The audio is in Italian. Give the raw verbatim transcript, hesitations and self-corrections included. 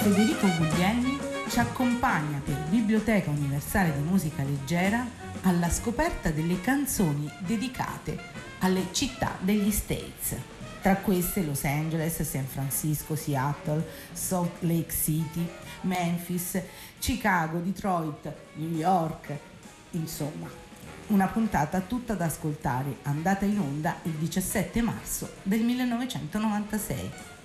Federico Guglielmi ci accompagna per Biblioteca Universale di Musica Leggera alla scoperta delle canzoni dedicate alle città degli States. Tra queste Los Angeles, San Francisco, Seattle, Salt Lake City, Memphis, Chicago, Detroit, New York, insomma, una puntata tutta da ascoltare, andata in onda il diciassette marzo del millenovecentonovantasei.